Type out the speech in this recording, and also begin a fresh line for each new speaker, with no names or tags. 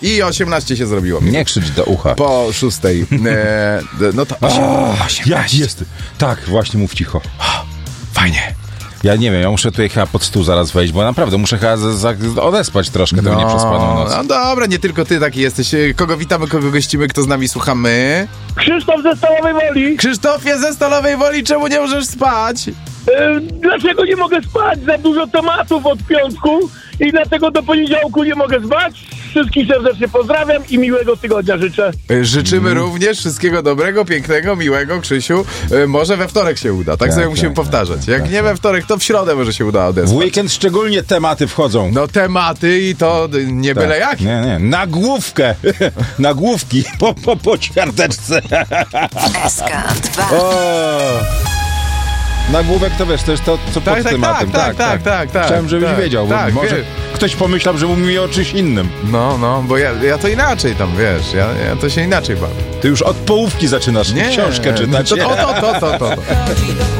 I 18 się zrobiło.
Nie krzycz do ucha.
Po 6. No to 18.
Jest. Tak, właśnie mów cicho.
Fajnie.
Ja nie wiem, ja muszę tutaj chyba pod stół zaraz wejść, bo naprawdę muszę chyba odespać troszkę tę nieprzespaną noc.
No dobra, nie tylko ty taki jesteś. Kogo witamy, kogo gościmy, kto z nami słuchamy?
Krzysztof ze Stalowej Woli.
Krzysztofie ze Stalowej Woli, czemu nie możesz spać?
Dlaczego nie mogę spać? Za dużo tematów od piątku i dlatego do poniedziałku nie mogę spać. Wszystkich serdecznie pozdrawiam i miłego tygodnia życzę.
Życzymy również wszystkiego dobrego, pięknego, miłego, Krzysiu. Może we wtorek się uda, tak sobie musimy powtarzać. Jak nie we wtorek, to w środę może się uda odespać.
W weekend szczególnie tematy wchodzą.
No tematy i to nie byle jak.
Nie, nagłówkę. Nagłówki po ćwiarteczce.
SK2.
Nagłówek to wiesz, to jest to, co pod tematem.
Tak.
Chciałem, żebyś wiedział, bo
tak,
może ktoś pomyślał, że mówi o czymś innym.
No, bo ja to inaczej tam, wiesz, ja to się inaczej bawię.
Ty już od połówki zaczynasz książkę czytać.
To.